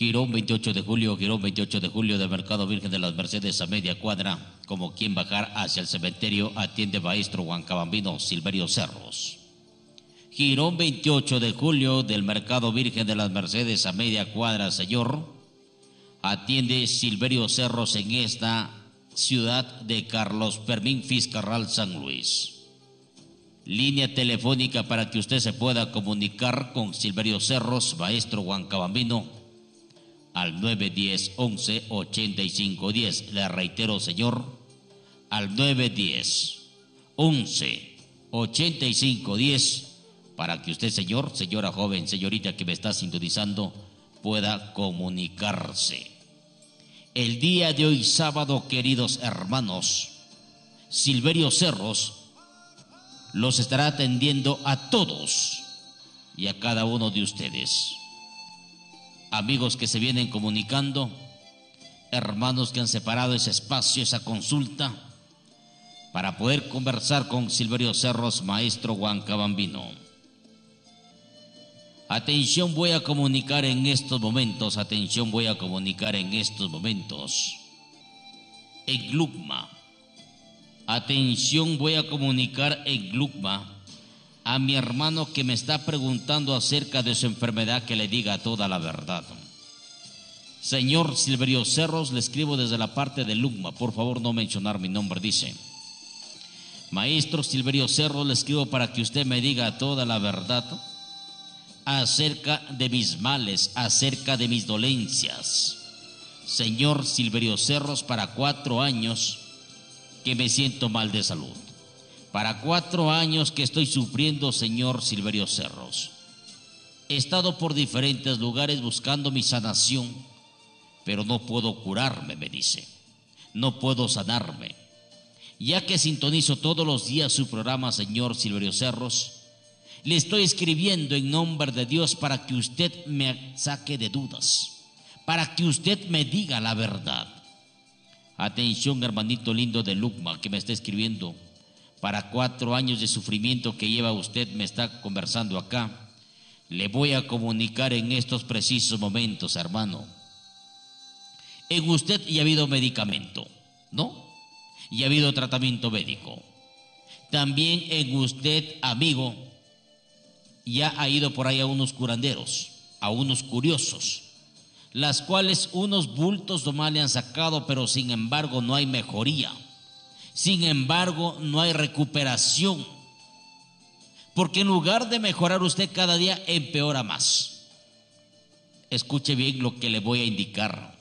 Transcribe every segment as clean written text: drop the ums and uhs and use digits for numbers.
Girón 28 de julio, Girón 28 de julio del Mercado Virgen de las Mercedes a media cuadra, como quien bajar hacia el cementerio, atiende maestro Huancabambino Silverio Cerros. Girón 28 de julio del Mercado Virgen de las Mercedes a media cuadra, señor, atiende Silverio Cerros en esta ciudad de Carlos Fermín Fiscarral, San Luis. Línea telefónica para que usted se pueda comunicar con Silverio Cerros, maestro Huancabambino, al 910-11-8510. Le reitero, señor, al 910-11-8510, para que usted, señor, señora joven, señorita que me está sintonizando, pueda comunicarse. El día de hoy, sábado, queridos hermanos, Silverio Cerros los estará atendiendo a todos y a cada uno de ustedes. Amigos que se vienen comunicando, hermanos que han separado ese espacio, esa consulta, para poder conversar con Silverio Cerros, maestro Huancabambino. Atención, voy a comunicar en estos momentos, atención, voy a comunicar en estos momentos. En Gluckma, atención, voy a comunicar en Gluckma a mi hermano que me está preguntando acerca de su enfermedad, que le diga toda la verdad. Señor Silverio Cerros, le escribo desde la parte de Gluckma, por favor no mencionar mi nombre, dice. Maestro Silverio Cerros, le escribo para que usted me diga toda la verdad acerca de mis males, acerca de mis dolencias. Señor Silverio Cerros, para 4 años que me siento mal de salud. Para 4 años que estoy sufriendo, señor Silverio Cerros. He estado por diferentes lugares buscando mi sanación, pero no puedo curarme, me dice. No puedo sanarme. Ya que sintonizo todos los días su programa, señor Silverio Cerros, le estoy escribiendo en nombre de Dios para que usted me saque de dudas, para que usted me diga la verdad. Atención, hermanito lindo de Gluckma, que me está escribiendo. Para 4 años de sufrimiento que lleva usted, me está conversando acá. Le voy a comunicar en estos precisos momentos, hermano. En usted ya ha habido medicamento, ¿no? Y ha habido tratamiento médico. También en usted, amigo, ya ha ido por ahí a unos curanderos, a unos curiosos, las cuales unos bultos nomás le han sacado, pero sin embargo no hay mejoría. Sin embargo, no hay recuperación, porque en lugar de mejorar usted cada día, empeora más. Escuche bien lo que le voy a indicar.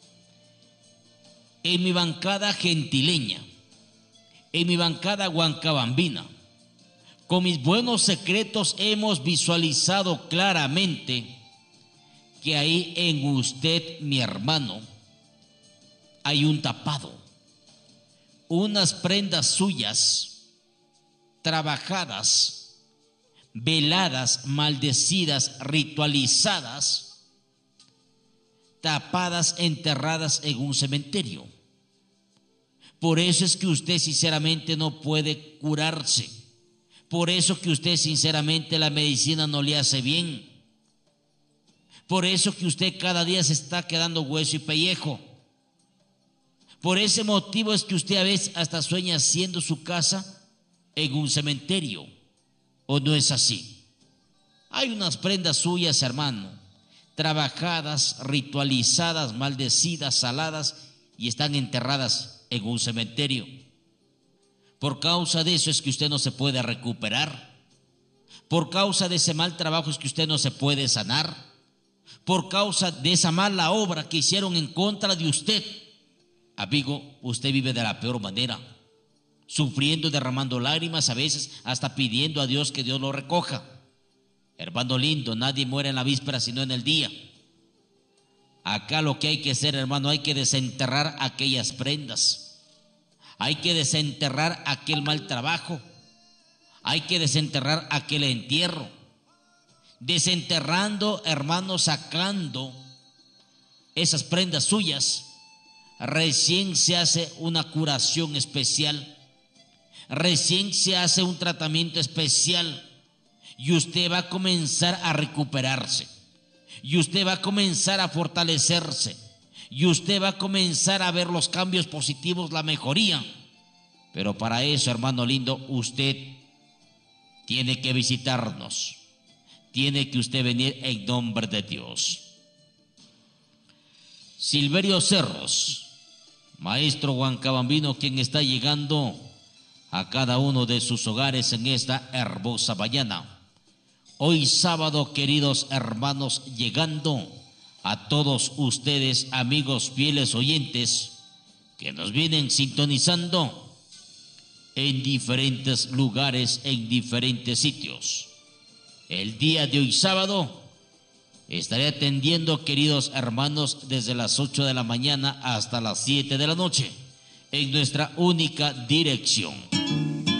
En mi bancada gentileña, en mi bancada huancabambina, con mis buenos secretos hemos visualizado claramente que ahí en usted, mi hermano, hay un tapado. Unas prendas suyas, trabajadas, veladas, maldecidas, ritualizadas, tapadas, enterradas en un cementerio. Por eso es que usted sinceramente no puede curarse. Por eso que usted sinceramente la medicina no le hace bien. Por eso que usted cada día se está quedando hueso y pellejo. Por ese motivo es que usted a veces hasta sueña haciendo su casa en un cementerio. ¿O no es así? Hay unas prendas suyas, hermano, trabajadas, ritualizadas, maldecidas, saladas, y están enterradas en un cementerio. Por causa de eso es que usted no se puede recuperar. Por causa de ese mal trabajo es que usted no se puede sanar. Por causa de esa mala obra que hicieron en contra de usted, amigo, usted vive de la peor manera, sufriendo, derramando lágrimas, a veces hasta pidiendo a Dios que Dios lo recoja. Hermano lindo, nadie muere en la víspera sino en el día. Acá lo que hay que hacer, hermano, hay que desenterrar aquellas prendas, hay que desenterrar aquel mal trabajo, hay que desenterrar aquel entierro. Desenterrando, hermano, sacando esas prendas suyas, recién se hace una curación especial, recién se hace un tratamiento especial, y usted va a comenzar a recuperarse, y usted va a comenzar a fortalecerse, y usted va a comenzar a ver los cambios positivos, la mejoría. Pero para eso, hermano lindo, usted tiene que visitarnos, tiene que usted venir en nombre de Dios. Silverio Cerros, maestro huancabambino, quien está llegando a cada uno de sus hogares en esta hermosa mañana. Hoy sábado, queridos hermanos, llegando a todos ustedes, amigos fieles oyentes, que nos vienen sintonizando en diferentes lugares, en diferentes sitios. El día de hoy sábado estaré atendiendo, queridos hermanos, desde las 8 de la mañana hasta las 7 de la noche, en nuestra única dirección.